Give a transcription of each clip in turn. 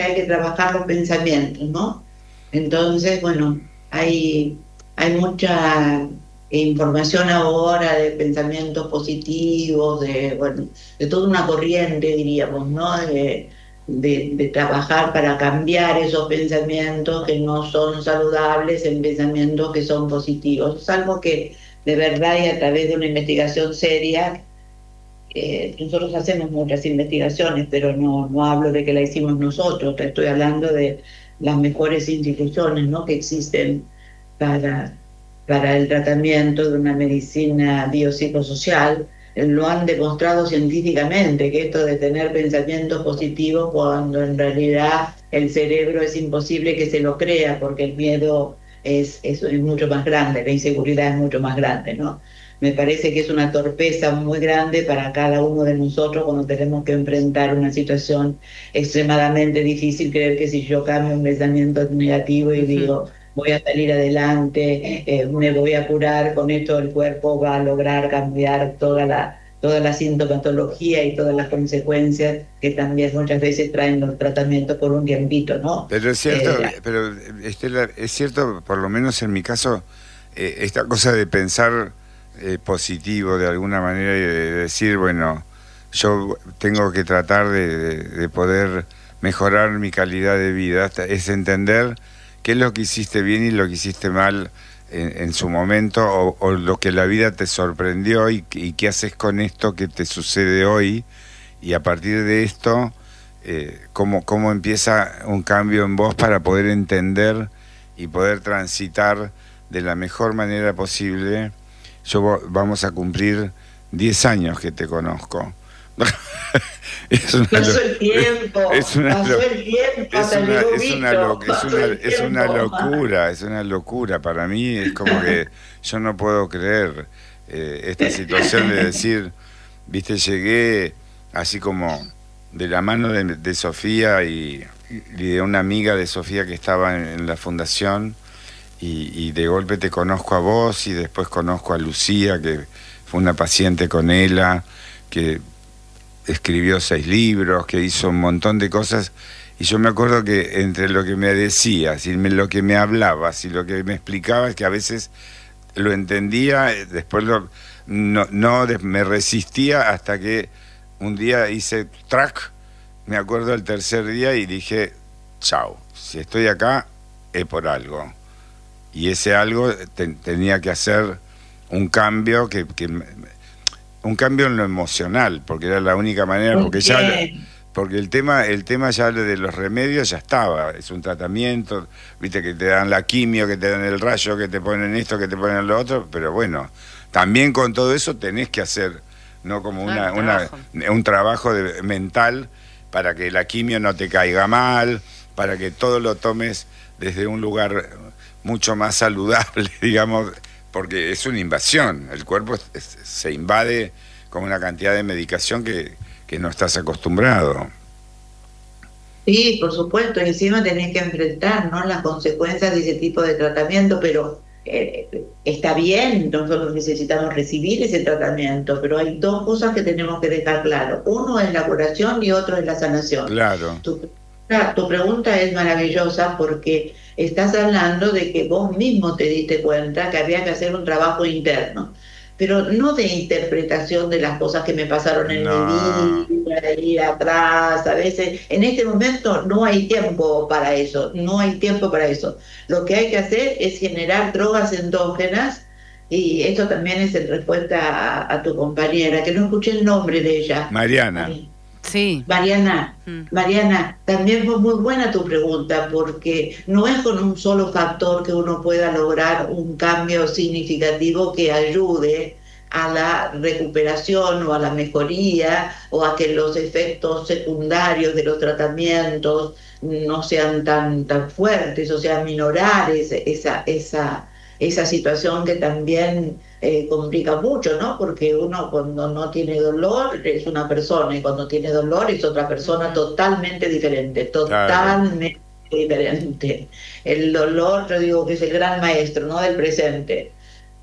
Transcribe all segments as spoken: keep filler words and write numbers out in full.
hay que trabajar los pensamientos, ¿no? Entonces, bueno, hay, hay mucha información ahora de pensamientos positivos, de, bueno, de toda una corriente, diríamos, ¿no? De, de, de trabajar para cambiar esos pensamientos que no son saludables en pensamientos que son positivos. Es algo que de verdad y a través de una investigación seria, eh, nosotros hacemos muchas investigaciones, pero no, no hablo de que la hicimos nosotros, te estoy hablando de las mejores instituciones, ¿no?, que existen para, para el tratamiento de una medicina biopsicosocial. Eh, lo han demostrado científicamente, que esto de tener pensamientos positivos, cuando en realidad el cerebro es imposible que se lo crea, porque el miedo es, es, es mucho más grande, la inseguridad es mucho más grande, ¿no? Me parece que es una torpeza muy grande para cada uno de nosotros cuando tenemos que enfrentar una situación extremadamente difícil, creer que si yo cambio un pensamiento negativo y Ujú. digo voy a salir adelante, eh, me voy a curar, con esto el cuerpo va a lograr cambiar toda la, toda la sintomatología y todas las consecuencias que también muchas veces traen los tratamientos por un tiempito, ¿no? Pero es cierto, Eh, pero Estela, es cierto, por lo menos en mi caso, eh, esta cosa de pensar eh, positivo de alguna manera y de decir, bueno, yo tengo que tratar de, de- de poder mejorar mi calidad de vida, hasta- es entender qué es lo que hiciste bien y lo que hiciste mal en, en su momento, o, o lo que la vida te sorprendió y, y qué haces con esto que te sucede hoy, y a partir de esto, eh, cómo, cómo empieza un cambio en vos para poder entender y poder transitar de la mejor manera posible. Yo vo- vamos a cumplir diez años que te conozco. Es una, pasó lo- el tiempo, es una, pasó lo- el tiempo, es hasta una, llegó es una, lo- Vito, es pasó una, el es una tiempo. locura, es una locura. Para mí es como que yo no puedo creer eh, esta situación de decir, viste, llegué así como de la mano de, de Sofía y, y de una amiga de Sofía que estaba en, en la fundación, y, y de golpe te conozco a vos y después conozco a Lucía, que fue una paciente con ella, que escribió seis libros, que hizo un montón de cosas. Y yo me acuerdo que entre lo que me decías y me- lo que me hablabas y lo que me explicabas, que a veces lo entendía, eh, después lo, no, no des- me resistía hasta que un día hice track, me acuerdo el tercer día y dije, chao, si estoy acá es por algo. Y ese algo te- tenía que hacer un cambio que, que me- un cambio en lo emocional, porque era la única manera, Muy porque ya la- bien. porque el tema, el tema ya de los remedios ya estaba, es un tratamiento, viste que te dan la quimio, que te dan el rayo, que te ponen esto, que te ponen lo otro, pero bueno, también con todo eso tenés que hacer, no como Claro, una, un una, trabajo. un trabajo de- mental para que la quimio no te caiga mal, para que todo lo tomes desde un lugar mucho más saludable, digamos, porque es una invasión, el cuerpo es- es- se invade con una cantidad de medicación que, que no estás acostumbrado. Sí, por supuesto, y encima tenés que enfrentar, ¿no?, las consecuencias de ese tipo de tratamiento, pero eh, está bien, nosotros necesitamos recibir ese tratamiento, pero hay dos cosas que tenemos que dejar claro. Uno es la curación y otro es la sanación. Claro, Tu, pregunta- tu pregunta es maravillosa porque estás hablando de que vos mismo te diste cuenta que había que hacer un trabajo interno, pero no de interpretación de las cosas que me pasaron en mi no, vida, de ir atrás. A veces, en este momento no hay tiempo para eso, no hay tiempo para eso. Lo que hay que hacer es generar drogas endógenas, y esto también es en respuesta a, a tu compañera, que no escuché el nombre de ella. Mariana, Mari- Sí. Mariana, Mm. Mariana, también fue muy buena tu pregunta, porque no es con un solo factor que uno pueda lograr un cambio significativo que ayude a la recuperación o a la mejoría, o a que los efectos secundarios de los tratamientos no sean tan, tan fuertes, o sea, minorar ese- esa, esa, esa situación que también eh, complica mucho, ¿no? Porque uno cuando no tiene dolor es una persona, y cuando tiene dolor es otra persona Ujú. totalmente diferente, claro. totalmente diferente. El dolor, yo digo que es el gran maestro, ¿no?, del presente.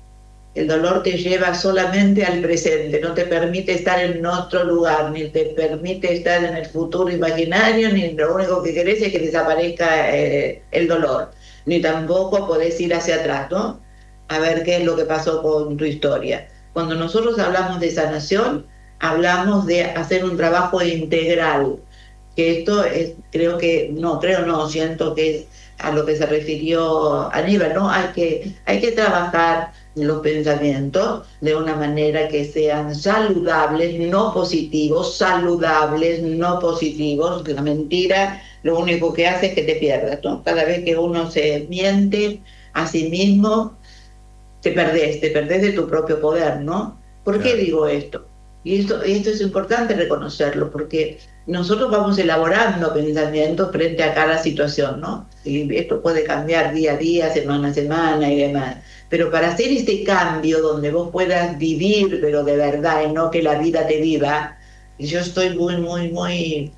El dolor te lleva solamente al presente, no te permite estar en otro lugar, ni te permite estar en el futuro imaginario, ni lo único que querés es que desaparezca eh, el dolor, ni tampoco podés ir hacia atrás, ¿no? A ver qué es lo que pasó con tu historia. Cuando nosotros hablamos de sanación, hablamos de hacer un trabajo integral, que esto es, creo que, no, creo no, siento que es a lo que se refirió Aníbal, ¿no? Hay que, hay que trabajar los pensamientos de una manera que sean saludables, no positivos, saludables, no positivos. La mentira lo único que hace es que te pierdas, ¿no? Cada vez que uno se miente a sí mismo, te perdés, te perdés de tu propio poder, ¿no? ¿Por qué digo esto? Y esto, esto es importante reconocerlo, porque nosotros vamos elaborando pensamientos frente a cada situación, ¿no? Y esto puede cambiar día a día, semana a semana y demás. Pero para hacer este cambio donde vos puedas vivir, pero de verdad, y no que la vida te viva, yo estoy muy, muy, muy...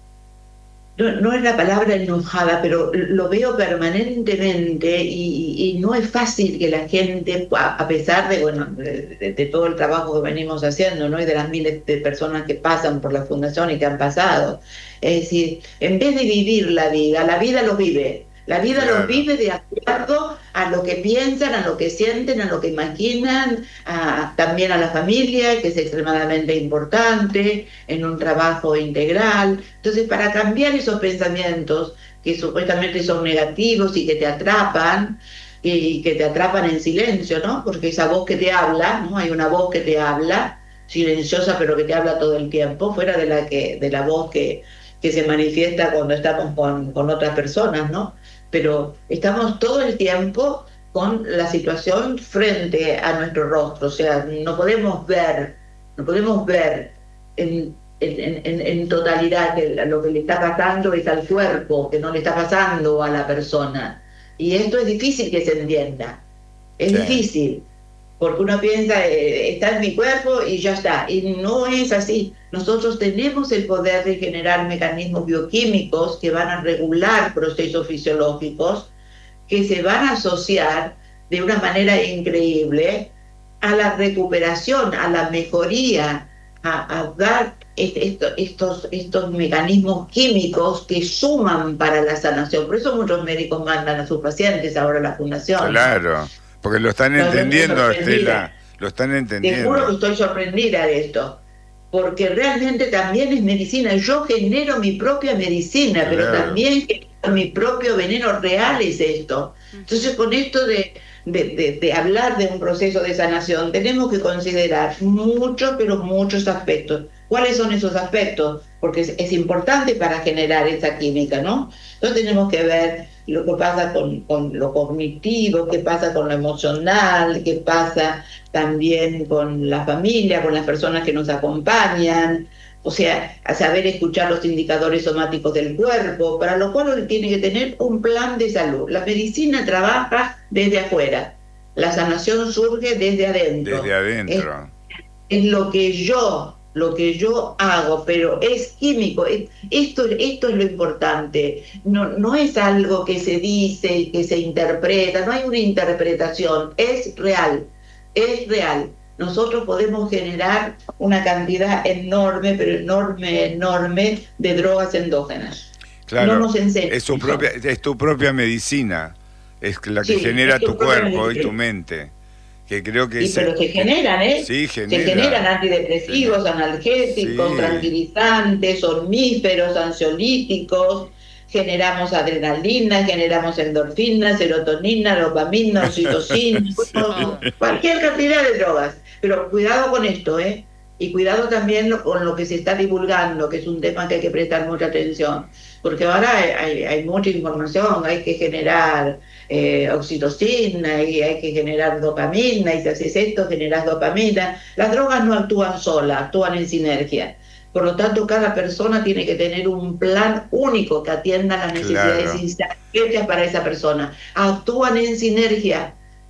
No, no es la palabra enojada, pero lo veo permanentemente y, y no es fácil que la gente, a, a pesar de, bueno, de, de, de todo el trabajo que venimos haciendo, ¿no? Y de las miles de personas que pasan por la fundación y que han pasado. Es decir, en vez de vivir la vida, la vida los vive. La vida claro. los vive de acuerdo a lo que piensan, a lo que sienten, a lo que imaginan, a, también a la familia, que es extremadamente importante, en un trabajo integral. Entonces, para cambiar esos pensamientos que supuestamente son negativos y que te atrapan, y que te atrapan en silencio, ¿no? Porque esa voz que te habla, ¿no? Hay una voz que te habla, silenciosa, pero que te habla todo el tiempo, fuera de la, que, de la voz que, que se manifiesta cuando estamos con, con otras personas, ¿no? Pero estamos todo el tiempo con la situación frente a nuestro rostro, o sea, no podemos ver, no podemos ver en, en, en, en totalidad que lo que le está pasando es al cuerpo, que no le está pasando a la persona. Y esto es difícil que se entienda, es sí. difícil, porque uno piensa, eh, está en mi cuerpo y ya está, y no es así. Nosotros tenemos el poder de generar mecanismos bioquímicos que van a regular procesos fisiológicos, que se van a asociar de una manera increíble a la recuperación, a la mejoría, a, a dar esto, estos, estos mecanismos químicos que suman para la sanación. Por eso muchos médicos mandan a sus pacientes ahora a la fundación. Claro, porque lo están entendiendo, Estela, lo están entendiendo. Te juro que estoy sorprendida de esto, porque realmente también es medicina. Yo genero mi propia medicina, claro. pero también genero mi propio veneno real, es esto. Entonces, con esto de, de, de, de hablar de un proceso de sanación, tenemos que considerar muchos, pero muchos aspectos. ¿Cuáles son esos aspectos? Porque es, es importante para generar esa química, ¿no? Entonces tenemos que ver lo que pasa con, con lo cognitivo, qué pasa con lo emocional, qué pasa también con la familia, con las personas que nos acompañan, o sea, a saber escuchar los indicadores somáticos del cuerpo, para lo cual uno tiene que tener un plan de salud. La medicina trabaja desde afuera, la sanación surge desde adentro. Desde adentro. Es, es lo que yo... lo que yo hago, pero es químico. Esto, esto es lo importante. No, no es algo que se dice y que se interpreta, no hay una interpretación, es real, es real. Nosotros podemos generar una cantidad enorme, pero enorme, enorme de drogas endógenas. Claro, no nos enseñan. Es, su propia, es tu propia medicina, es la que sí, genera tu, tu cuerpo y tu mente. Que creo que sí, se, pero se generan, ¿eh? Sí, genera, se generan antidepresivos, genera. analgésicos, sí. tranquilizantes, somníferos, ansiolíticos, generamos adrenalina, generamos endorfina, serotonina, dopamina, oxitocina, sí. cualquier cantidad de drogas. Pero cuidado con esto, ¿eh? Y cuidado también con lo que se está divulgando, que es un tema que hay que prestar mucha atención, porque ahora hay, hay, hay mucha información, hay que generar eh, oxitocina y hay que generar dopamina, y si haces esto generas dopamina. Las drogas no actúan solas, actúan en sinergia. Por lo tanto, cada persona tiene que tener un plan único que atienda las necesidades claro. instantáneas para esa persona. Actúan en sinergia.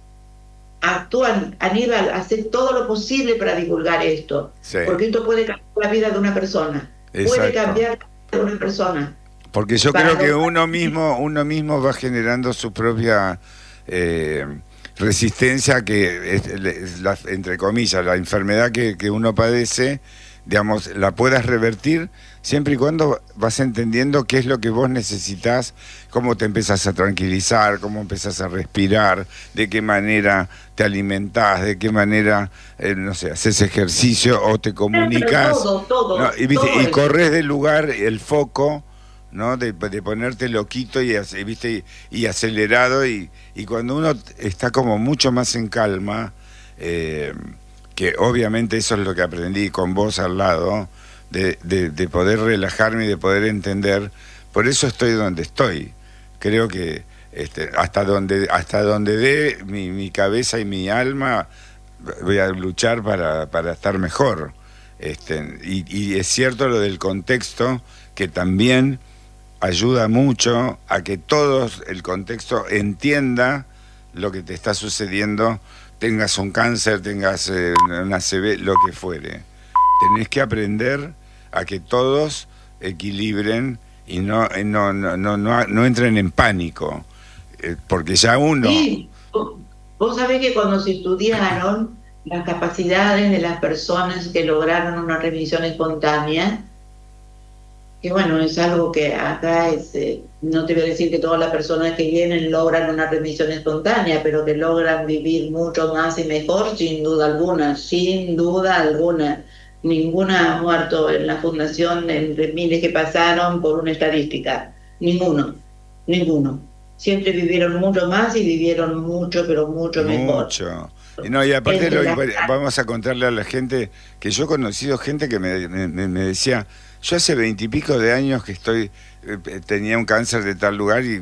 Actúan, Aníbal, hacer todo lo posible para divulgar esto, sí. porque esto puede cambiar la vida de una persona, Exacto. puede cambiar la vida de una persona. Porque yo creo que uno mismo, uno mismo va generando su propia, eh, resistencia que, es, es la, entre comillas, la enfermedad que, que uno padece, digamos, la puedas revertir siempre y cuando vas entendiendo qué es lo que vos necesitas, cómo te empezás a tranquilizar, cómo empezás a respirar, de qué manera te alimentás, de qué manera, eh, no sé, haces ejercicio o te comunicas. Todo, todo, ¿No? Y, ¿viste? todo Y eso. corres del lugar, el foco, ¿no? De, de ponerte loquito y, ¿viste? y, y acelerado, y, y cuando uno está como mucho más en calma, eh, que obviamente eso es lo que aprendí con vos al lado, de, de, de poder relajarme y de poder entender, por eso estoy donde estoy. Creo que este, hasta donde hasta donde dé mi, mi cabeza y mi alma, voy a luchar para, para estar mejor. Este, y, y es cierto lo del contexto, que también ayuda mucho a que todos el contexto entienda lo que te está sucediendo, tengas un cáncer, tengas eh, una C B, lo que fuere. Tenés que aprender a que todos equilibren y no, eh, no, no, no, no, no entren en pánico, eh, porque ya uno... Sí, vos vos sabés que cuando se estudiaron las capacidades de las personas que lograron una remisión espontánea, que bueno, es algo que acá es, eh, no te voy a decir que todas las personas que vienen logran una remisión espontánea, pero que logran vivir mucho más y mejor, sin duda alguna, sin duda alguna. Ninguna ha muerto en la fundación entre miles que pasaron por una estadística. Ninguno, ninguno. Siempre vivieron mucho más y vivieron mucho, pero mucho mejor. Mucho. Y no, y aparte Entre lo, las... vamos a contarle a la gente que yo he conocido gente que me, me, me decía, yo hace veintipico de años que estoy, eh, tenía un cáncer de tal lugar y,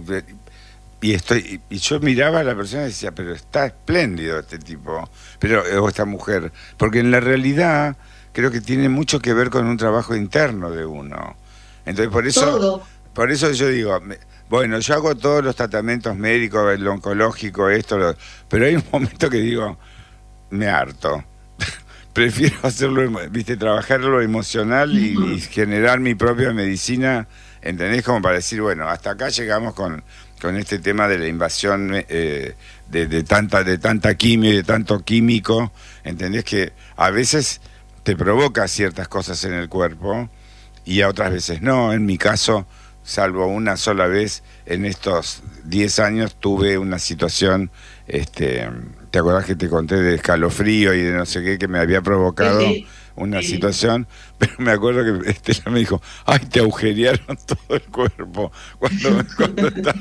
y estoy y, y yo miraba a la persona y decía, pero está espléndido este tipo, pero o esta mujer, porque en la realidad creo que tiene mucho que ver con un trabajo interno de uno. Entonces por eso, Todo. por eso yo digo, me, bueno, yo hago todos los tratamientos médicos, el oncológico, esto, lo, pero hay un momento que digo, me harto. Prefiero hacerlo, viste, trabajar lo emocional y, y generar mi propia medicina, ¿entendés? Como para decir, bueno, hasta acá llegamos con, con este tema de la invasión eh, de, de tanta de tanta quimio y de tanto químico, ¿entendés? Que a veces te provoca ciertas cosas en el cuerpo y a otras veces no. En mi caso, salvo una sola vez en estos diez años, tuve una situación, este, ¿te acordás que te conté de escalofrío y de no sé qué, que me había provocado Sí, una sí. situación? Pero me acuerdo que Estela me dijo, ay, te agujerearon todo el cuerpo cuando, cuando estaba...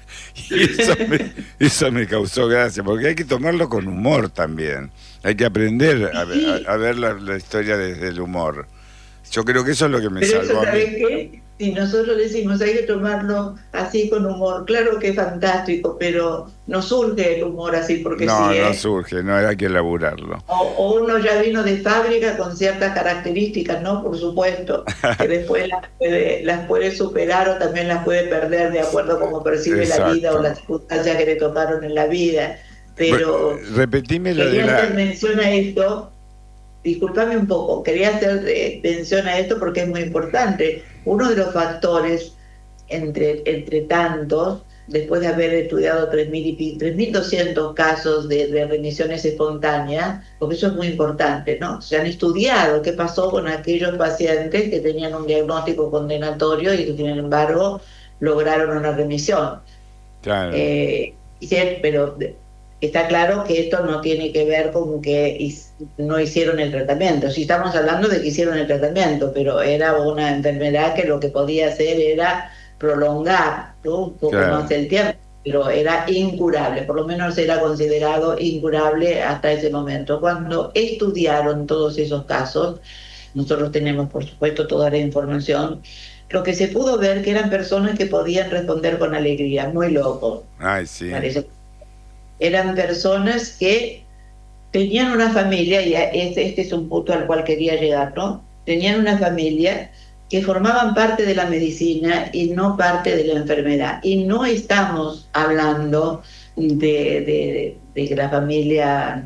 Y eso me, eso me causó gracia, porque hay que tomarlo con humor también. Hay que aprender a, a, a ver la, la historia desde el humor. Yo creo que eso es lo que me Pero salvó eso, a mí. ¿sabes qué? Si nosotros decimos hay que tomarlo así con humor, claro que es fantástico, pero no surge el humor así porque No, sí, no ¿eh? surge, no hay que elaborarlo. O, o uno ya vino de fábrica con ciertas características, ¿no? Por supuesto, que después las puede, las puede superar o también las puede perder de acuerdo a cómo percibe la vida o Exacto. las circunstancias que le tocaron en la vida. Bueno, Pero repetime lo de quería la... hacer mención a esto. Disculpame un poco, quería hacer eh, mención a esto porque es muy importante. Uno de los factores, entre, entre tantos, después de haber estudiado tres mil y pi- tres mil doscientos casos de, de remisiones espontáneas, porque eso es muy importante, ¿no? Se han estudiado qué pasó con aquellos pacientes que tenían un diagnóstico condenatorio y que, sin embargo, lograron una remisión. Claro, Eh, y sí, pero de- está claro que esto no tiene que ver con que is- no hicieron el tratamiento. Sí estamos hablando de que hicieron el tratamiento, pero era una enfermedad que lo que podía hacer era prolongar, ¿no? Un poco claro. más el tiempo, pero era incurable, por lo menos era considerado incurable hasta ese momento. Cuando estudiaron todos esos casos, nosotros tenemos, por supuesto, toda la información. Lo que se pudo ver que eran personas que podían responder con alegría, muy loco, Ay, sí. parece. Eran personas que tenían una familia, y este, este es un punto al cual quería llegar, ¿no? Tenían una familia que formaban parte de la medicina y no parte de la enfermedad. Y no estamos hablando de, de, de que la familia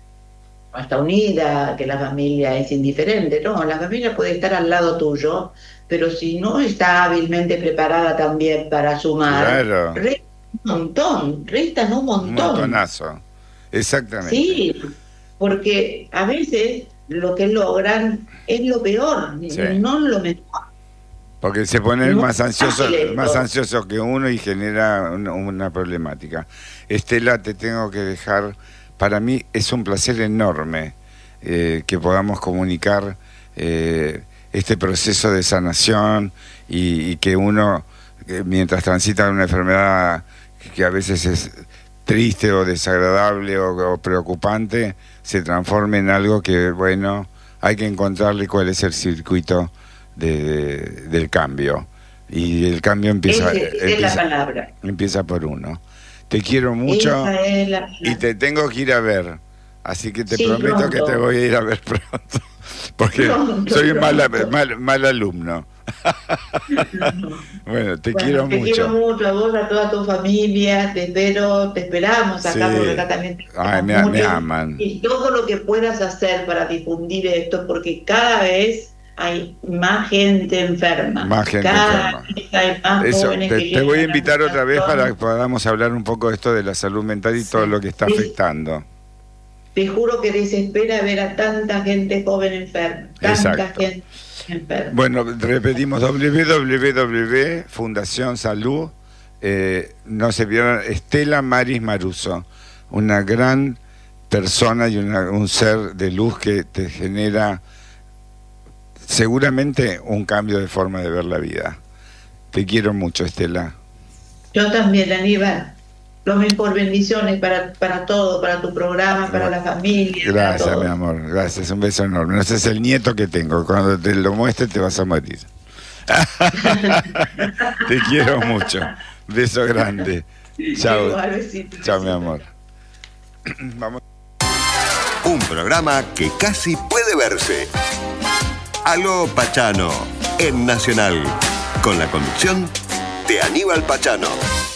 no está unida, que la familia es indiferente. No, la familia puede estar al lado tuyo, pero si no está hábilmente preparada también para sumar, Claro, restan un montón, restan un un montón. montonazo. Exactamente. Sí, porque a veces lo que logran es lo peor, Sí. no lo mejor. Porque se ponen No más ansiosos, fácil esto. más ansiosos que uno y genera una, una problemática. Estela, te tengo que dejar. Para mí es un placer enorme eh, que podamos comunicar eh, este proceso de sanación y, y que uno, eh, mientras transita una enfermedad que a veces es triste o desagradable o, o preocupante, se transforme en algo que, bueno, hay que encontrarle cuál es el circuito de, de, del cambio. Y el cambio empieza, Ese, esa empieza, es la palabra. empieza por uno. Te quiero mucho Esa es la palabra. y te tengo que ir a ver. Así que te Sí, prometo pronto. que te voy a ir a ver pronto. Porque Pronto, soy un mal, pronto. mal, mal alumno. Bueno, te Bueno, quiero te mucho. quiero mucho, a vos, a toda tu familia, te espero, te esperamos acá, Sí. porque acá también te Ay, queremos me, me mucho. aman. Y todo lo que puedas hacer para difundir esto, porque cada vez hay más gente enferma. Más gente cada enferma. vez hay más Eso, jóvenes te, que te llegan voy a la invitar otra vez para que medicación. podamos hablar un poco de esto de la salud mental y Sí. todo lo que está Sí. afectando. Te juro que desespera ver a tanta gente joven enferma. Tanta Exacto. gente enferma. Bueno, repetimos, doble u doble u doble u punto Fundación Salud, eh, no se pierdan, Estela Maris Maruso, una gran persona y una, un ser de luz que te genera seguramente un cambio de forma de ver la vida. Te quiero mucho, Estela. Yo también, Aníbal. Lo mejor, bendiciones para, para todo, para tu programa, para la familia. Gracias, para todo. mi amor, gracias, un beso enorme. No, ese es el nieto que tengo, cuando te lo muestre te vas a morir. Te quiero mucho, beso grande. Chao, Igual, besito, chao, mi besito. amor. Vamos. Un programa que casi puede verse. Aló Pachano, en Nacional, con la conducción de Aníbal Pachano.